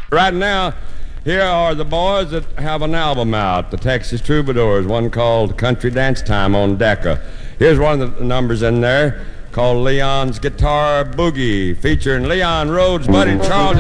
Right now, here are the boys that have an album out, the Texas Troubadours, one called Country Dance Time on Decca. Here's one of the numbers in there called Leon's Guitar Boogie, featuring Leon Rhodes, Buddy Charles,